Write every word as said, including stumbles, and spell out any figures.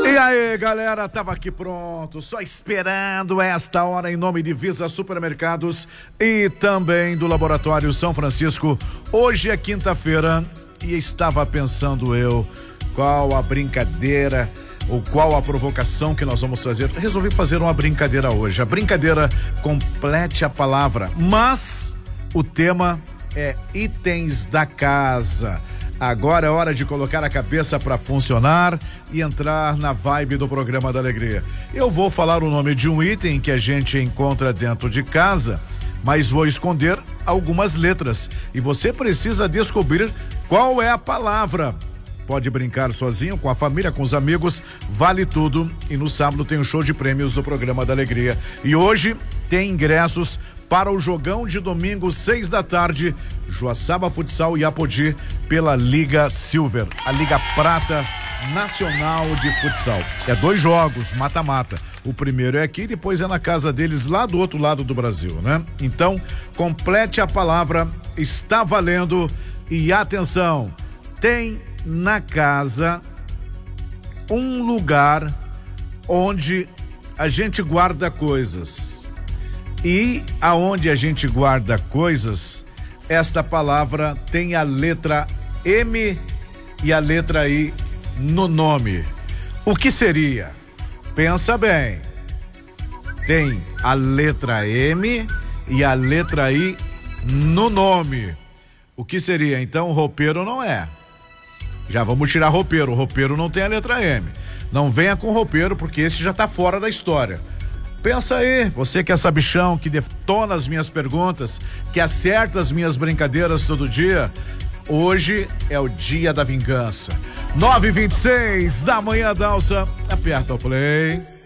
E aí, galera, tava aqui pronto, só esperando esta hora em nome de Visa Supermercados e também do Laboratório São Francisco. Hoje é quinta-feira e estava pensando eu qual a brincadeira ou qual a provocação que nós vamos fazer. Resolvi fazer uma brincadeira hoje. A brincadeira complete a palavra, mas o tema é itens da casa. Agora é hora de colocar a cabeça para funcionar e entrar na vibe do programa da alegria. Eu vou falar o nome de um item que a gente encontra dentro de casa, mas vou esconder algumas letras e você precisa descobrir qual é a palavra. Pode brincar sozinho, com a família, com os amigos, vale tudo. E no sábado tem o show de prêmios do programa da alegria. E hoje tem ingressos para o jogão de domingo, seis da tarde, Joaçaba Futsal e Apodi pela Liga Silver, a Liga Prata Nacional de Futsal. É dois jogos, mata-mata. O primeiro é aqui, depois é na casa deles lá do outro lado do Brasil, né? Então, complete a palavra, está valendo e atenção, tem na casa um lugar onde a gente guarda coisas. E aonde a gente guarda coisas, esta palavra tem a letra M e a letra I no nome. O que seria? Pensa bem. Tem a letra M e a letra I no nome. O que seria? Então, roupeiro não é. Já vamos tirar roupeiro. O roupeiro não tem a letra M. Não venha com roupeiro, porque esse já tá fora da história. Pensa aí, você que é sabichão, que detona as minhas perguntas, que acerta as minhas brincadeiras todo dia, hoje é o dia da vingança. nove e vinte e seis da manhã, Dalsa, aperta o play.